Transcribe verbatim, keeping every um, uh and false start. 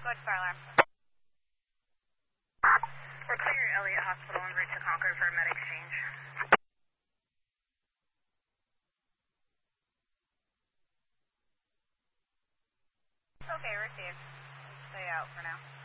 go to fire alarm. We're clear Elliott Hospital en route to Concord for a med exchange. Okay, received. Stay out for now.